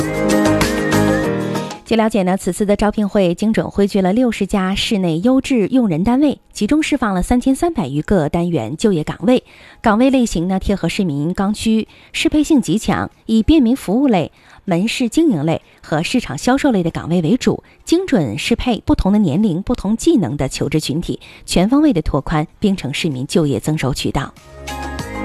据了解呢，此次的招聘会精准汇聚了60家市内优质用人单位，集中释放了3300余个单元就业岗位，岗位类型呢贴合市民刚需，适配性极强，以便民服务类、门市经营类和市场销售类的岗位为主，精准适配不同的年龄、不同技能的求职群体，全方位的拓宽滨城市民就业增收渠道。